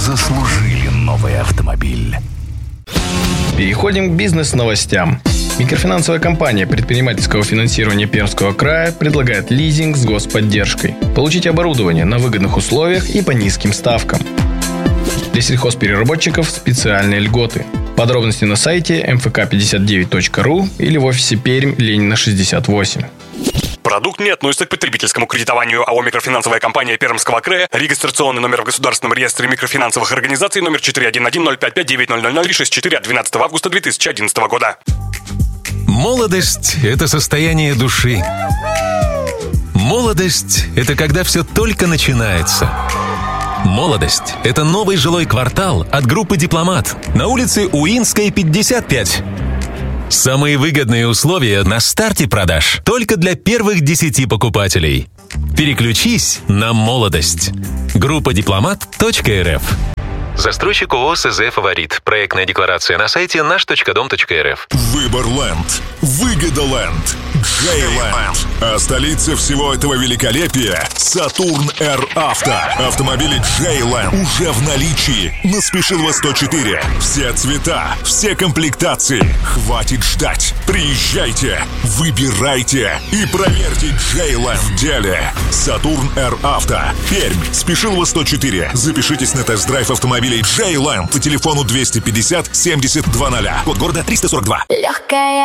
заслужили новый автомобиль. Переходим к бизнес-новостям. Микрофинансовая компания предпринимательского финансирования Пермского края предлагает лизинг с господдержкой. Получить оборудование на выгодных условиях и по низким ставкам. Для сельхозпереработчиков специальные льготы. Подробности на сайте mfk59.ru или в офисе Пермь, Ленина, 68. Продукт не относится к потребительскому кредитованию. АО «Микрофинансовая компания Пермского края». Регистрационный номер в Государственном реестре микрофинансовых организаций номер 411055900 64 от 12 августа 2011 года. Молодость – это состояние души. Молодость – это когда все только начинается. Молодость – это новый жилой квартал от группы «Дипломат» на улице Уинской, 55. Самые выгодные условия на старте продаж только для первых 10 покупателей. Переключись на молодость. Группа Дипломат.рф. Застройщик ООО СЗ «Фаворит». Проектная декларация на сайте наш.дом.рф. Выборленд. Выгодоленд. Джейленд. А столица всего этого великолепия — Сатурн-Р Авто. Автомобили Джейленд уже в наличии. На Спешилова 104. Все цвета, все комплектации. Хватит ждать. Приезжайте, выбирайте и проверьте Джейленд в деле. Сатурн-Р Авто. Пермь. Спешилова 104. Запишитесь на тест-драйв автомобилей Джейленд по телефону 250 70 00. Код города 342. Легкая